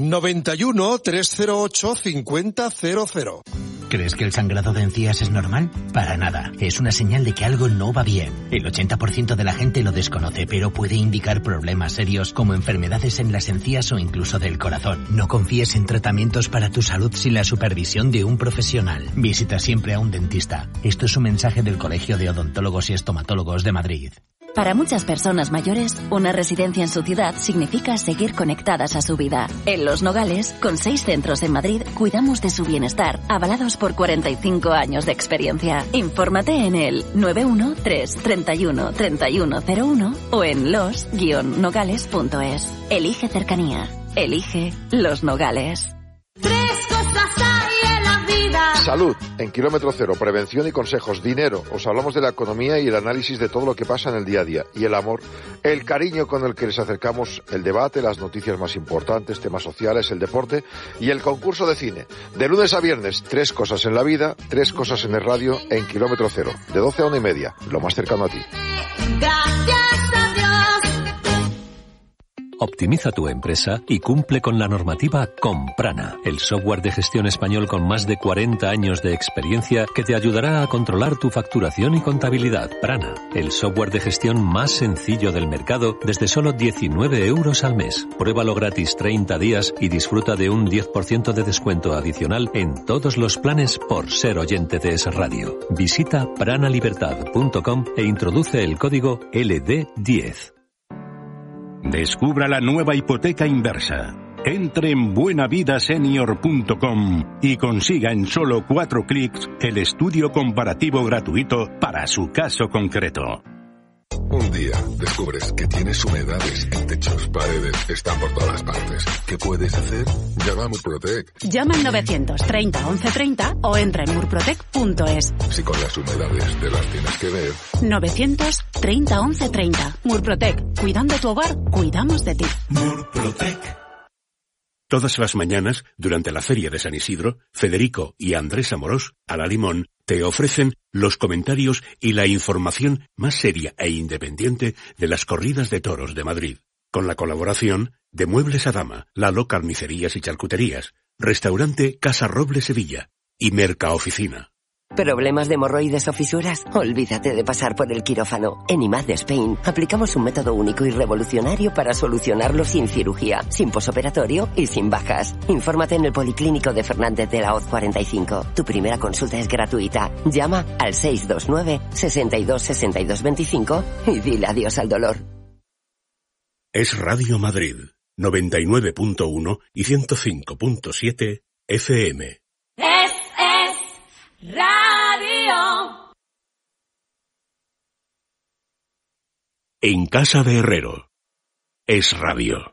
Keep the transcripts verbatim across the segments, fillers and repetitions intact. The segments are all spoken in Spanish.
noventa y uno, trescientos ocho, cincuenta cero cero. ¿Crees que el sangrado de encías es normal? Para nada. Es una señal de que algo no va bien. El ochenta por ciento de la gente lo desconoce, pero puede indicar problemas serios como enfermedades en las encías o incluso del corazón. No confíes en tratamientos para tu salud sin la supervisión de un profesional. Visita siempre a un dentista. Esto es un mensaje del Colegio de Odontólogos y Estomatólogos de Madrid. Para muchas personas mayores, una residencia en su ciudad significa seguir conectadas a su vida. En Los Nogales, con seis centros en Madrid, cuidamos de su bienestar, avalados por cuarenta y cinco años de experiencia. Infórmate en el nueve uno tres, treinta y uno, treinta y uno cero uno o en los guion nogales punto es. Elige cercanía. Elige Los Nogales. Tres cosas hay en la vida. Salud, en Kilómetro Cero, prevención y consejos. Dinero, os hablamos de la economía y el análisis de todo lo que pasa en el día a día. Y el amor, el cariño con el que les acercamos el debate, las noticias más importantes, temas sociales, el deporte y el concurso de cine. De lunes a viernes, tres cosas en la vida, tres cosas en el radio, en Kilómetro Cero. De doce a una y media, lo más cercano a ti. Gracias a Dios. Optimiza tu empresa y cumple con la normativa con Prana, el software de gestión español con más de cuarenta años de experiencia que te ayudará a controlar tu facturación y contabilidad. Prana, el software de gestión más sencillo del mercado desde solo diecinueve euros al mes. Pruébalo gratis treinta días y disfruta de un diez por ciento de descuento adicional en todos los planes por ser oyente de Es Radio. Visita pranalibertad punto com e introduce el código L D diez. Descubra la nueva hipoteca inversa. Entre en buena vida senior punto com y consiga en solo cuatro clics el estudio comparativo gratuito para su caso concreto. Un día descubres que tienes humedades en techos, paredes, están por todas partes. ¿Qué puedes hacer? Llama a Murprotec. Llama al novecientos treinta once treinta o entra en murprotec punto es. Si con las humedades te las tienes que ver. novecientos treinta once treinta. Murprotec. Cuidando tu hogar, cuidamos de ti. Murprotec. Todas las mañanas, durante la Feria de San Isidro, Federico y Andrés Amorós, a la Limón, te ofrecen los comentarios y la información más seria e independiente de las corridas de toros de Madrid. Con la colaboración de Muebles a Dama, Lalo Carnicerías y Charcuterías, Restaurante Casa Roble Sevilla y Mercaoficina. ¿Problemas de hemorroides o fisuras? Olvídate de pasar por el quirófano. En I M A D de Spain aplicamos un método único y revolucionario para solucionarlo sin cirugía, sin posoperatorio y sin bajas. Infórmate en el Policlínico de Fernández de la Hoz cuarenta y cinco. Tu primera consulta es gratuita. Llama al seis dos nueve, sesenta y dos, sesenta y dos veinticinco y dile adiós al dolor. Es Radio Madrid, noventa y nueve punto uno y ciento cinco punto siete F M. Es, es radio. En casa de Herrero. Es Radio.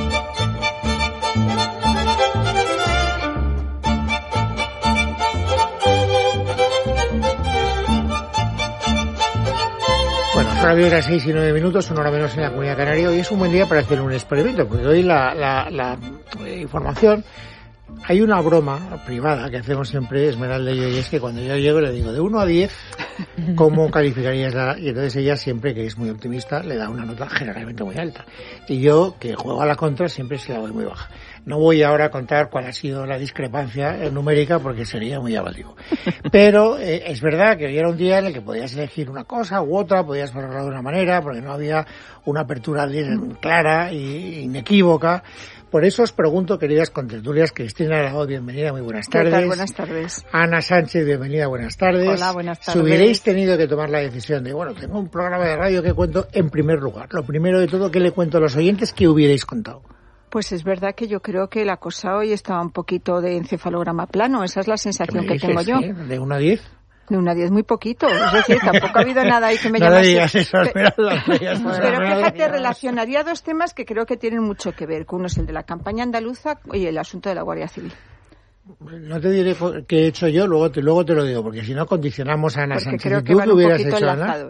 Bueno, radio era seis y nueve minutos, una hora menos en la Comunidad Canaria. Hoy es un buen día para hacer un experimento, porque hoy la, la, la eh, información... Hay una broma privada que hacemos siempre, Esmeralda y yo, y es que cuando yo llego le digo, de uno a diez, ¿cómo calificarías la...? Y entonces ella, siempre que es muy optimista, le da una nota generalmente muy alta. Y yo, que juego a la contra, siempre se la doy muy baja. No voy ahora a contar cuál ha sido la discrepancia numérica porque sería muy avalativo. Pero eh, es verdad que hoy era un día en el que podías elegir una cosa u otra, podías valorarlo de una manera, porque no había una apertura clara e inequívoca. Por eso os pregunto, queridas contertulias, Cristina Aragó, bienvenida, muy buenas tardes. ¿Qué tal? Buenas tardes. Ana Sánchez, bienvenida, buenas tardes. Hola, buenas tardes. Si hubierais tenido que tomar la decisión de, bueno, tengo un programa de radio que cuento en primer lugar, lo primero de todo, ¿qué le cuento a los oyentes? ¿Qué hubierais contado? Pues es verdad que yo creo que la cosa hoy estaba un poquito de encefalograma plano, esa es la sensación que tengo yo. ¿Eh? ¿De uno a diez? De una diez muy poquito, es decir, tampoco ha habido nada ahí que me no llamase. Le digas eso, Esmeralda, no digas eso. Pero fíjate, relacionaría dos temas que creo que tienen mucho que ver, que uno es el de la campaña andaluza y el asunto de la Guardia Civil. No te diré qué he hecho yo, luego te, luego te lo digo, porque si no condicionamos a Ana porque Sánchez. creo ¿Y que tú van qué un hubieras poquito hecho, enlazados. Ana?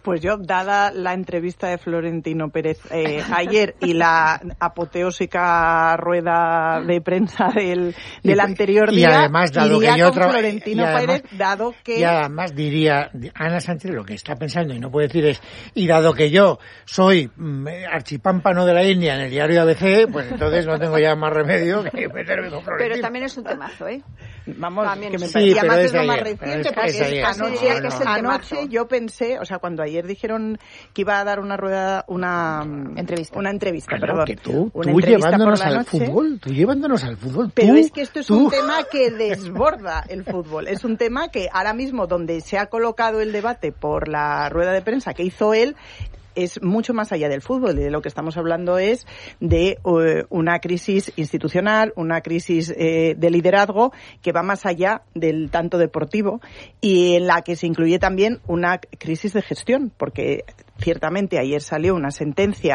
Pues yo, dada la entrevista de Florentino Pérez eh, ayer y la apoteósica rueda de prensa del, del y, anterior y día, además, dado iría que yo con tra- Florentino y además, Pérez, dado que... Y además diría, Ana Sánchez lo que está pensando y no puede decir es, y dado que yo soy mm, archipámpano de la India en el diario A B C, pues entonces no tengo ya más remedio que meterme con Florentino. Pero también es un temazo, ¿eh? Vamos, también que me sí, parecía pero más es es lo de más ayer, reciente, pero es- porque es de ayer. anoche, No, no, que es el no. anoche yo pensé, o sea, cuando ayer dijeron que iba a dar una rueda, una entrevista, una entrevista, Claro, perdón, que tú, una tú entrevista llevándonos por la al noche, fútbol, tú llevándonos al fútbol. pero tú, es que esto es tú. un tema que desborda el fútbol. Es un tema que ahora mismo, donde se ha colocado el debate por la rueda de prensa que hizo él, es mucho más allá del fútbol. De lo que estamos hablando es de uh, una crisis institucional, una crisis eh, de liderazgo que va más allá del tanto deportivo y en la que se incluye también una crisis de gestión, porque ciertamente ayer salió una sentencia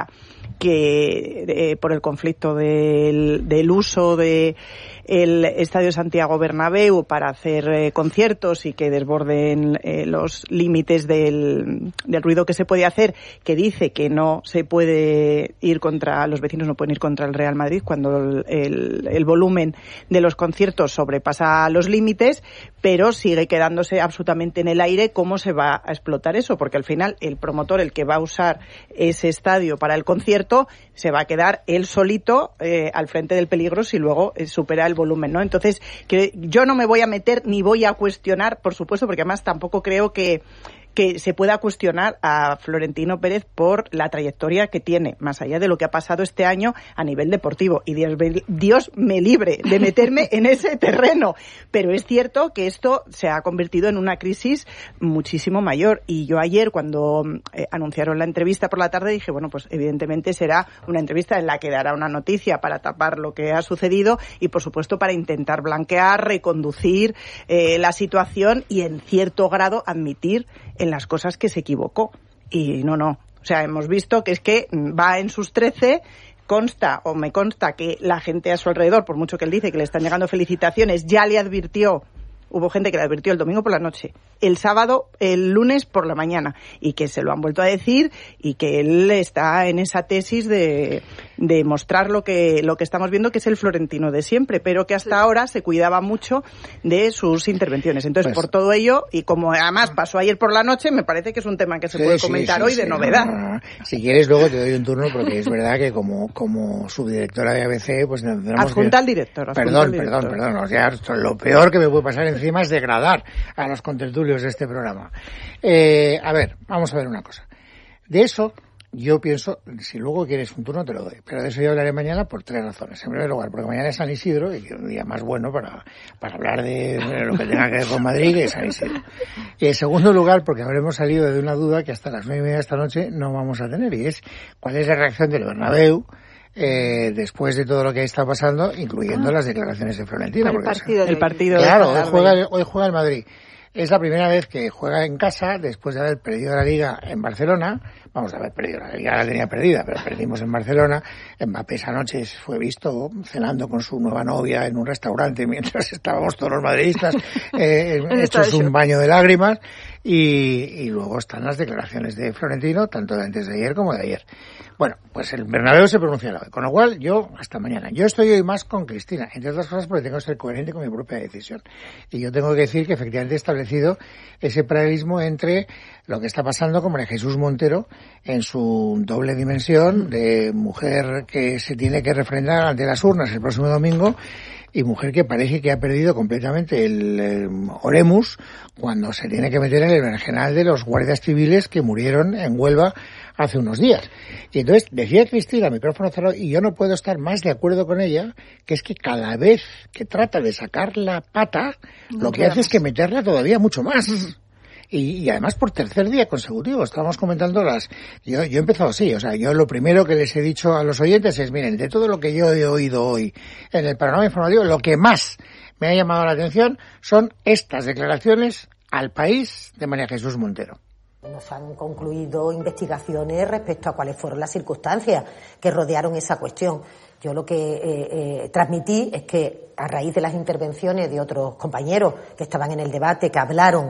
que eh, por el conflicto del, del uso de el Estadio Santiago Bernabéu para hacer eh, conciertos y que desborden eh, los límites del, del ruido que se puede hacer, que dice que no se puede ir contra, los vecinos no pueden ir contra el Real Madrid cuando el, el, el volumen de los conciertos sobrepasa los límites, pero sigue quedándose absolutamente en el aire cómo se va a explotar eso, porque al final el promotor, el que va a usar ese estadio para el concierto, se va a quedar él solito eh, al frente del peligro si luego eh, supera el volumen, ¿no? Entonces, que yo no me voy a meter ni voy a cuestionar, por supuesto, porque además tampoco creo que que se pueda cuestionar a Florentino Pérez por la trayectoria que tiene, más allá de lo que ha pasado este año a nivel deportivo. Y Dios, Dios me libre de meterme en ese terreno. Pero es cierto que esto se ha convertido en una crisis muchísimo mayor. Y yo ayer, cuando eh, anunciaron la entrevista por la tarde, dije, bueno, pues evidentemente será una entrevista en la que dará una noticia para tapar lo que ha sucedido y, por supuesto, para intentar blanquear, reconducir eh, la situación y, en cierto grado, admitir en las cosas que se equivocó. Y no, no. O sea, hemos visto que es que va en sus trece, consta o me consta que la gente a su alrededor, por mucho que él dice que le están llegando felicitaciones, ya le advirtió, hubo gente que le advirtió el domingo por la noche, el sábado, el lunes por la mañana, y que se lo han vuelto a decir y que él está en esa tesis de, de mostrar lo que, lo que estamos viendo, que es el Florentino de siempre, pero que hasta ahora se cuidaba mucho de sus intervenciones. Entonces, pues, por todo ello, y como además pasó ayer por la noche, me parece que es un tema que se sí, puede sí, comentar sí, hoy sí, de no, novedad. No, no, no. Si quieres, luego te doy un turno, porque es verdad que como, como subdirectora de A B C, pues tendremos Adjunta que... al director. Adjunta Perdón, al director. perdón, perdón. O sea, lo peor que me puede pasar encima es degradar a los contertulios de este programa. Eh, a ver, vamos a ver una cosa. De eso, yo pienso, si luego quieres un turno te lo doy, pero de eso yo hablaré mañana por tres razones. En primer lugar, porque mañana es San Isidro y un día más bueno para, para hablar de lo que tenga que ver con Madrid, que es San Isidro. Y en segundo lugar, porque habremos salido de una duda que hasta las nueve y media de esta noche no vamos a tener, y es cuál es la reacción del Bernabéu Eh, después de todo lo que ha estado pasando, incluyendo ah. las declaraciones de Florentino. El porque, partido, o sea, el partido claro, hoy juega, el, hoy juega el Madrid. Es la primera vez que juega en casa después de haber perdido la Liga en Barcelona. Vamos a haber perdido la Liga, la tenía perdida, pero perdimos en Barcelona. Mbappé esa noche fue visto cenando con su nueva novia en un restaurante mientras estábamos todos los madridistas eh, hechos un baño de lágrimas. Y, y luego están las declaraciones de Florentino, tanto de antes de ayer como de ayer. Bueno, pues el Bernabéu se pronunciará hoy, con lo cual yo, hasta mañana. Yo estoy hoy más con Cristina, entre otras cosas porque tengo que ser coherente con mi propia decisión. Y yo tengo que decir que efectivamente he establecido ese paralelismo entre lo que está pasando con María Jesús Montero en su doble dimensión de mujer que se tiene que refrendar ante las urnas el próximo domingo y mujer que parece que ha perdido completamente el eh, oremus cuando se tiene que meter en el berenjenal de los guardias civiles que murieron en Huelva hace unos días. Y entonces decía Cristina, micrófono cerrado, y yo no puedo estar más de acuerdo con ella, que es que cada vez que trata de sacar la pata, no lo que hace es que meterla todavía mucho más. Y, y además por tercer día consecutivo, estábamos comentando las... Yo, yo he empezado así, o sea, yo lo primero que les he dicho a los oyentes es, miren, de todo lo que yo he oído hoy en el panorama informativo, lo que más me ha llamado la atención son estas declaraciones al país de María Jesús Montero. Nos han concluido investigaciones respecto a cuáles fueron las circunstancias que rodearon esa cuestión. Yo lo que eh, eh, transmití es que a raíz de las intervenciones de otros compañeros que estaban en el debate, que hablaron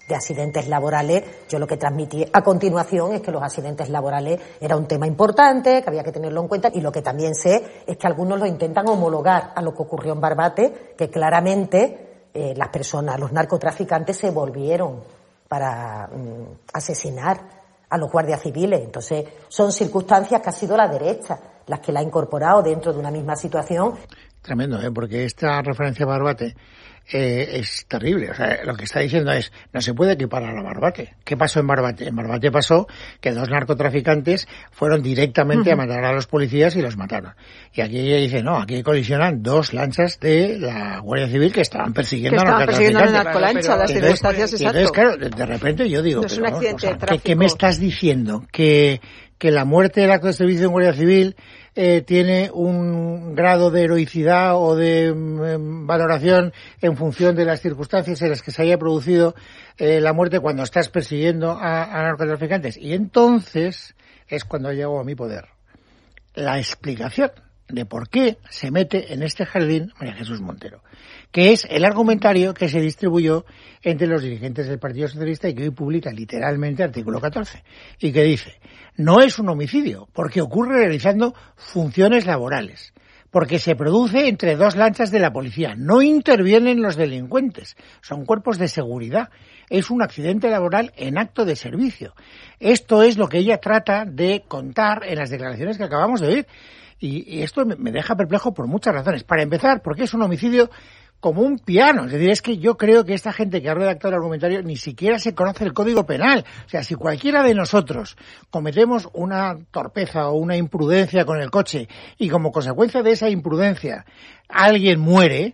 de accidentes laborales, yo lo que transmití a continuación es que los accidentes laborales era un tema importante, que había que tenerlo en cuenta, y lo que también sé es que algunos lo intentan homologar a lo que ocurrió en Barbate, que claramente eh, las personas, los narcotraficantes se volvieron para mm, asesinar a los guardias civiles. Entonces, son circunstancias que ha sido la derecha las que la ha incorporado dentro de una misma situación. Tremendo, ¿eh? Porque esta referencia a Barbate eh, es terrible. O sea, lo que está diciendo es, no se puede equiparar a Barbate. ¿Qué pasó en Barbate? En Barbate pasó que dos narcotraficantes fueron directamente uh-huh. a matar a los policías y los mataron. Y aquí ella dice, no, aquí colisionan dos lanchas de la Guardia Civil que estaban persiguiendo que estaban a narcotraficantes. Persiguiendo a narcolancha, las circunstancias, exacto. Entonces, claro, de, de repente yo digo, no es un pero, accidente o sea, de tráfico. ¿qué, ¿qué me estás diciendo? Que, que la muerte del acto de servicio en Guardia Civil Eh, tiene un grado de heroicidad o de eh, valoración en función de las circunstancias en las que se haya producido eh, la muerte cuando estás persiguiendo a, a narcotraficantes. Y entonces es cuando llego a mi poder la explicación de por qué se mete en este jardín María Jesús Montero, que es el argumentario que se distribuyó entre los dirigentes del Partido Socialista y que hoy publica literalmente artículo catorce, y que dice, no es un homicidio, porque ocurre realizando funciones laborales, porque se produce entre dos lanchas de la policía, no intervienen los delincuentes, son cuerpos de seguridad, es un accidente laboral en acto de servicio. Esto es lo que ella trata de contar en las declaraciones que acabamos de oír. Y esto me deja perplejo por muchas razones. Para empezar, porque es un homicidio como un piano. Es decir, es que yo creo que esta gente que ha redactado el argumentario ni siquiera se conoce el Código Penal. O sea, si cualquiera de nosotros cometemos una torpeza o una imprudencia con el coche y como consecuencia de esa imprudencia alguien muere,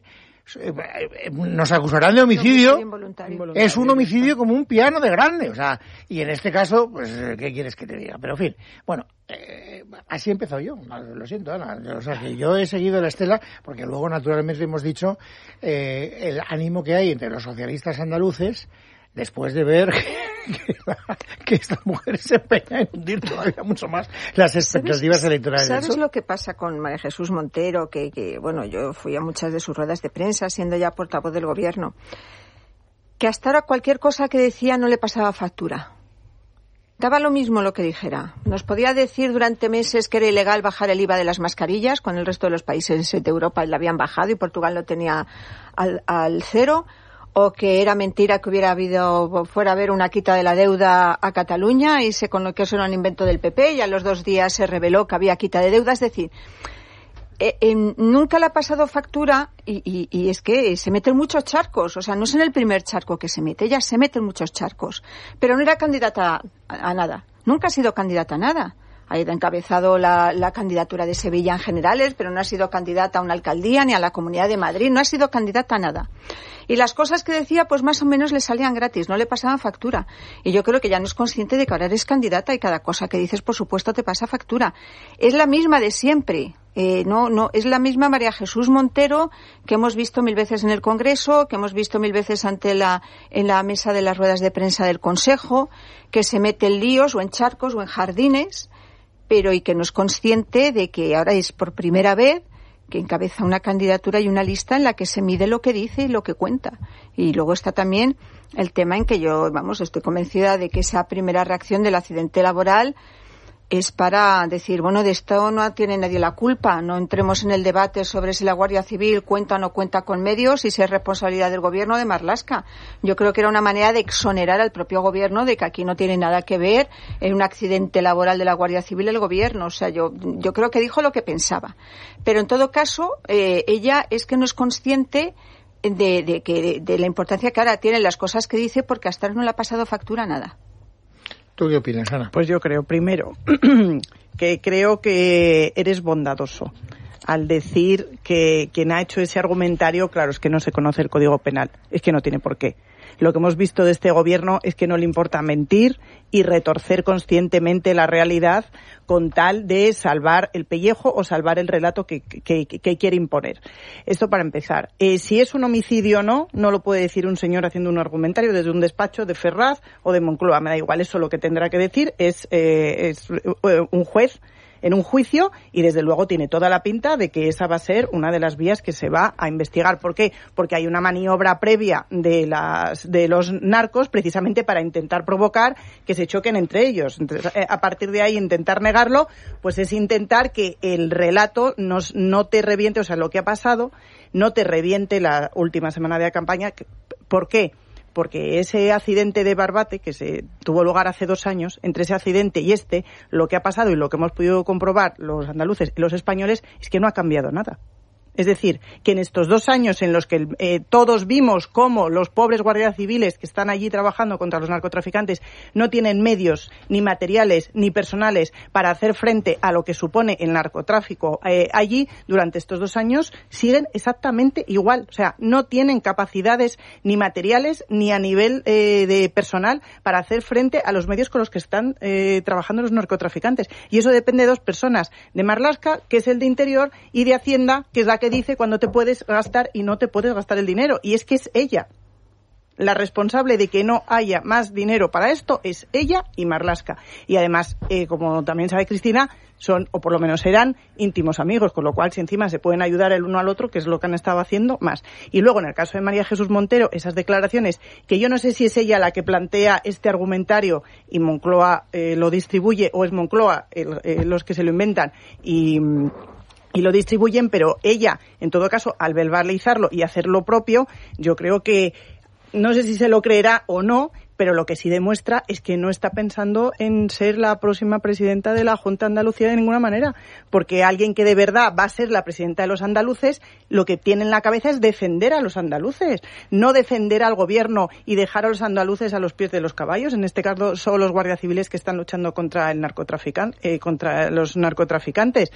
nos acusarán de homicidio. Es un homicidio como un piano de grande, o sea, y en este caso, pues, ¿qué quieres que te diga? Pero en fin, bueno, eh, así he empezado yo, lo siento, Ana, o sea, que yo he seguido la estela, porque luego naturalmente hemos dicho eh, el ánimo que hay entre los socialistas andaluces después de ver que, la, que esta mujer se empeña en hundir todavía mucho más las expectativas ¿Sabes, electorales. ¿Sabes lo que pasa con María Jesús Montero? Que, que, bueno, yo fui a muchas de sus ruedas de prensa, siendo ya portavoz del gobierno, que hasta ahora cualquier cosa que decía no le pasaba factura. Daba lo mismo lo que dijera. Nos podía decir durante meses que era ilegal bajar el I V A de las mascarillas, cuando el resto de los países de Europa la habían bajado y Portugal lo tenía al, al cero, o que era mentira que hubiera habido, fuera a haber una quita de la deuda a Cataluña y se con que eso era un invento del P P y a los dos días se reveló que había quita de deuda. Es decir, eh, eh, nunca le ha pasado factura y, y, y es que se mete en muchos charcos. O sea, no es en el primer charco que se mete, ella se mete en muchos charcos. Pero no era candidata a, a nada. Nunca ha sido candidata a nada. Ha encabezado la, la candidatura de Sevilla en generales, pero no ha sido candidata a una alcaldía ni a la Comunidad de Madrid, no ha sido candidata a nada. Y las cosas que decía, pues más o menos le salían gratis, no le pasaban factura. Y yo creo que ya no es consciente de que ahora eres candidata y cada cosa que dices, por supuesto, te pasa factura. Es la misma de siempre. Eh, no, no, es la misma María Jesús Montero que hemos visto mil veces en el Congreso, que hemos visto mil veces ante la, en la mesa de las ruedas de prensa del Consejo, que se mete en líos o en charcos o en jardines, pero y que no es consciente de que ahora es por primera vez que encabeza una candidatura y una lista en la que se mide lo que dice y lo que cuenta. Y luego está también el tema en que yo, vamos, estoy convencida de que esa primera reacción del accidente laboral es para decir, bueno, de esto no tiene nadie la culpa, no entremos en el debate sobre si la Guardia Civil cuenta o no cuenta con medios y si es responsabilidad del gobierno de Marlaska. Yo creo que era una manera de exonerar al propio gobierno de que aquí no tiene nada que ver en un accidente laboral de la Guardia Civil el gobierno. O sea, yo, yo creo que dijo lo que pensaba. Pero en todo caso, eh, ella es que no es consciente de, de, que, de, de la importancia que ahora tienen las cosas que dice, porque hasta ahora no le ha pasado factura nada. ¿Tú qué opinas, Ana? Pues yo creo, primero, que creo que eres bondadoso al decir que quien ha hecho ese argumentario, claro, es que no se conoce el Código Penal, es que no tiene por qué. Lo que hemos visto de este gobierno es que no le importa mentir y retorcer conscientemente la realidad con tal de salvar el pellejo o salvar el relato que, que, que quiere imponer. Esto para empezar. Eh, si es un homicidio o no, no lo puede decir un señor haciendo un argumentario desde un despacho de Ferraz o de Moncloa. Me da igual, eso lo que tendrá que decir es, eh, es eh, un juez en un juicio y desde luego tiene toda la pinta de que esa va a ser una de las vías que se va a investigar. ¿Por qué? Porque hay una maniobra previa de las de los narcos precisamente para intentar provocar que se choquen entre ellos. Entonces, a partir de ahí intentar negarlo, pues es intentar que el relato nos, no te reviente, o sea, lo que ha pasado no te reviente la última semana de campaña. ¿Por qué? Porque ese accidente de Barbate, que se tuvo lugar hace dos años, entre ese accidente y este, lo que ha pasado y lo que hemos podido comprobar los andaluces y los españoles es que no ha cambiado nada. Es decir, que en estos dos años en los que eh, todos vimos cómo los pobres guardias civiles que están allí trabajando contra los narcotraficantes no tienen medios, ni materiales, ni personales para hacer frente a lo que supone el narcotráfico eh, allí, durante estos dos años siguen exactamente igual. O sea, no tienen capacidades ni materiales ni a nivel eh, de personal para hacer frente a los medios con los que están eh, trabajando los narcotraficantes. Y eso depende de dos personas, de Marlaska, que es el de Interior, y de Hacienda, que es la que dice cuando te puedes gastar y no te puedes gastar el dinero. Y es que es ella. La responsable de que no haya más dinero para esto es ella y Marlaska. Y además, eh, como también sabe Cristina, son, o por lo menos eran, íntimos amigos, con lo cual si encima se pueden ayudar el uno al otro, que es lo que han estado haciendo, más. Y luego, en el caso de María Jesús Montero, esas declaraciones, que yo no sé si es ella la que plantea este argumentario y Moncloa eh, lo distribuye, o es Moncloa el, eh, los que se lo inventan y... y lo distribuyen, pero ella, en todo caso, al verbalizarlo y hacer lo propio, yo creo que, no sé si se lo creerá o no, pero lo que sí demuestra es que no está pensando en ser la próxima presidenta de la Junta de Andalucía de ninguna manera, porque alguien que de verdad va a ser la presidenta de los andaluces, lo que tiene en la cabeza es defender a los andaluces, no defender al gobierno y dejar a los andaluces a los pies de los caballos. En este caso son los guardias civiles que están luchando contra el narcotraficante, eh, contra los narcotraficantes.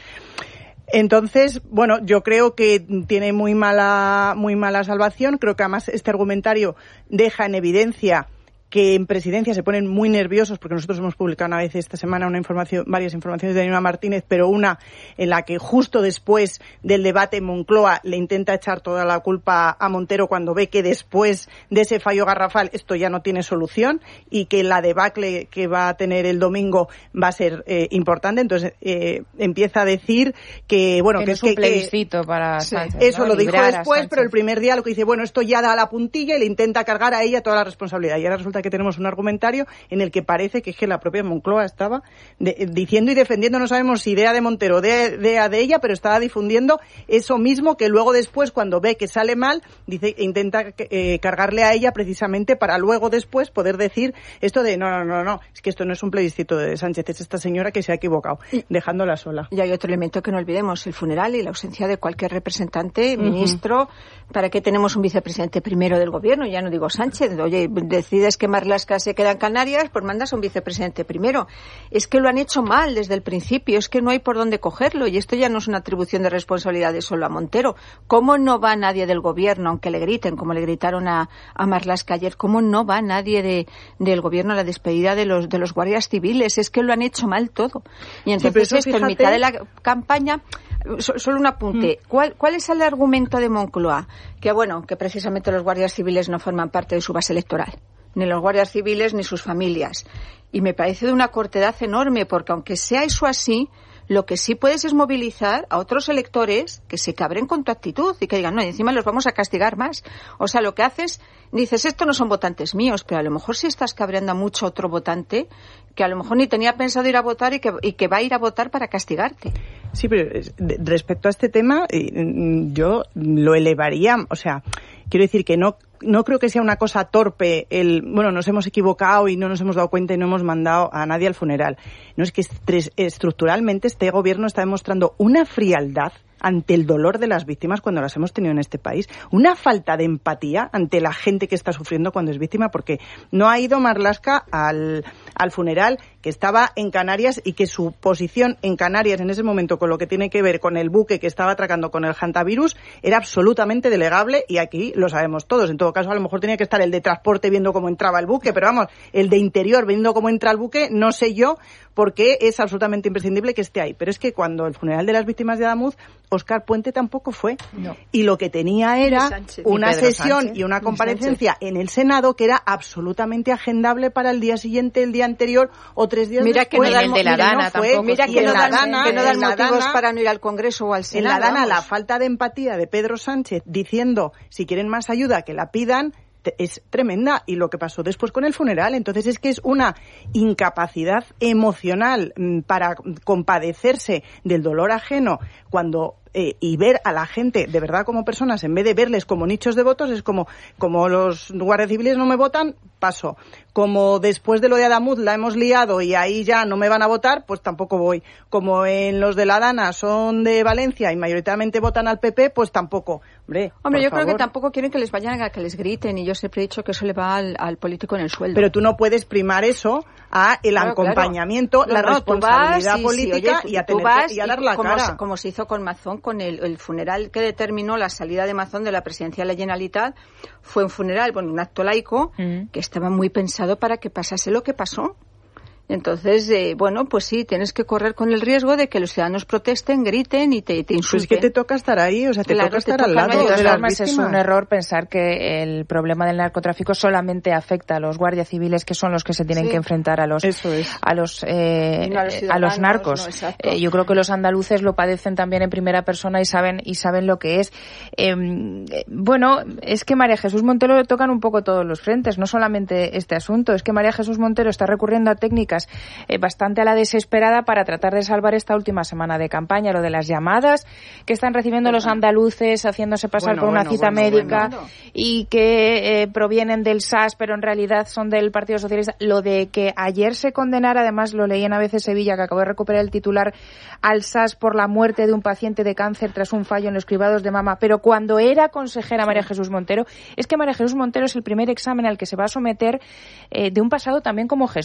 Entonces, bueno, yo creo que tiene muy mala, muy mala salvación. Creo que además este argumentario deja en evidencia que en Presidencia se ponen muy nerviosos, porque nosotros hemos publicado una vez esta semana una información, varias informaciones de Daniela Martínez, pero una en la que justo después del debate en Moncloa le intenta echar toda la culpa a Montero cuando ve que después de ese fallo garrafal esto ya no tiene solución y que la debacle que va a tener el domingo va a ser eh, importante. Entonces eh, empieza a decir que, bueno, que, que es no es que... un plebiscito que, para Sánchez, eso ¿no? lo dijo Liberar después, pero el primer día lo que dice, bueno, esto ya da la puntilla y le intenta cargar a ella toda la responsabilidad. Y ahora resulta que tenemos un argumentario en el que parece que es que la propia Moncloa estaba de, diciendo y defendiendo, no sabemos si idea de Montero o de, de, de ella, pero estaba difundiendo eso mismo que luego después, cuando ve que sale mal, dice intenta eh, cargarle a ella precisamente para luego después poder decir esto de no, no, no, no, es que esto no es un plebiscito de Sánchez, es esta señora que se ha equivocado, y, dejándola sola. Y hay otro elemento que no olvidemos, el funeral y la ausencia de cualquier representante, uh-huh. ministro. ¿Para qué tenemos un vicepresidente primero del gobierno? Ya no digo Sánchez, oye, decides que Marlaska se queda en Canarias, pues mandas a un vicepresidente primero. Es que lo han hecho mal desde el principio, es que no hay por dónde cogerlo, y esto ya no es una atribución de responsabilidades solo a Montero. ¿Cómo no va nadie del gobierno, aunque le griten, como le gritaron a, a Marlaska ayer, cómo no va nadie de, del gobierno a la despedida de los, de los guardias civiles? Es que lo han hecho mal todo. Y entonces sí, esto, fíjate... en mitad de la campaña, solo un apunte. ¿Cuál, ¿Cuál es el argumento de Moncloa? Que bueno, que precisamente los guardias civiles no forman parte de su base electoral, ni los guardias civiles ni sus familias. Y me parece de una cortedad enorme, porque aunque sea eso así, lo que sí puedes es movilizar a otros electores que se cabren con tu actitud y que digan, no, y encima los vamos a castigar más. O sea, lo que haces, dices, estos no son votantes míos, pero a lo mejor sí estás cabreando a mucho otro votante que a lo mejor ni tenía pensado ir a votar y que, y que va a ir a votar para castigarte. Sí, pero respecto a este tema, yo lo elevaría, o sea, quiero decir que no no creo que sea una cosa torpe el, bueno, nos hemos equivocado y no nos hemos dado cuenta y no hemos mandado a nadie al funeral. No, es que estructuralmente este gobierno está demostrando una frialdad ante el dolor de las víctimas cuando las hemos tenido en este país, una falta de empatía ante la gente que está sufriendo cuando es víctima, porque no ha ido Marlaska al, al funeral, que estaba en Canarias y que su posición en Canarias en ese momento con lo que tiene que ver con el buque que estaba atracando con el hantavirus era absolutamente delegable, y aquí lo sabemos todos. En todo caso, a lo mejor tenía que estar el de transporte viendo cómo entraba el buque, pero vamos, el de interior viendo cómo entra el buque, no sé yo, porque es absolutamente imprescindible que esté ahí. Pero es que cuando el funeral de las víctimas de Adamuz Óscar Puente tampoco fue. No. Y lo que tenía era Sánchez, una sesión Sánchez, y una comparecencia en el Senado que era absolutamente agendable para el día siguiente, el día anterior o tres días mira después. Que no dan, de la Dana no fue, tampoco. Mira que no, dan, Dana, que no dan motivos Dana, para no ir al Congreso o al Senado. En la Dana, vamos. la falta de empatía de Pedro Sánchez diciendo si quieren más ayuda que la pidan es tremenda, y lo que pasó después con el funeral. Entonces es que es una incapacidad emocional para compadecerse del dolor ajeno cuando eh, y ver a la gente de verdad como personas en vez de verles como nichos de votos. Es como como los guardias civiles no me votan, paso. Como después de lo de Adamuz la hemos liado y ahí ya no me van a votar, pues tampoco voy. Como en los de la Dana son de Valencia y mayoritariamente votan al P P, pues tampoco. Hombre, Hombre, yo favor. creo que tampoco quieren que les vayan a que les griten, y yo siempre he dicho que eso le va al, al político en el sueldo. Pero tú no puedes primar eso a el Claro, acompañamiento, claro. la No, no, responsabilidad sí, política sí, oye, y a tú tener vas que, y a dar la como cara. Se, como se hizo con Mazón, con el, el funeral que determinó la salida de Mazón de la presidencia de la Generalitat, fue un funeral, bueno, un acto laico, mm. que estaba muy pensado para que pasase lo que pasó. Entonces, eh, bueno, pues sí, tienes que correr con el riesgo de que los ciudadanos protesten, griten y te, te insulten. Pues es que te toca estar ahí, o sea, te claro, toca te estar toca al lado de las víctimas. Es un error pensar que el problema del narcotráfico solamente afecta a los guardias civiles, que son los que se tienen sí. que enfrentar a los Eso es. a los eh, no a, los a los narcos. No, eh, yo creo que los andaluces lo padecen también en primera persona y saben y saben lo que es. Eh, bueno, es que María Jesús Montero le tocan un poco todos los frentes, no solamente este asunto. Es que María Jesús Montero está recurriendo a técnicas eh, bastante a la desesperada para tratar de salvar esta última semana de campaña, lo de las llamadas que están recibiendo los andaluces haciéndose pasar bueno, por una bueno, cita bueno, médica bueno. y que eh, provienen del S A S, pero en realidad son del Partido Socialista. Lo de que ayer se condenara, además lo leí en A B C Sevilla, que acabo de recuperar el titular, al S A S por la muerte de un paciente de cáncer tras un fallo en los cribados de mama, pero cuando era consejera María Jesús Montero. Es que María Jesús Montero es el primer examen al que se va a someter eh, de un pasado también como gestora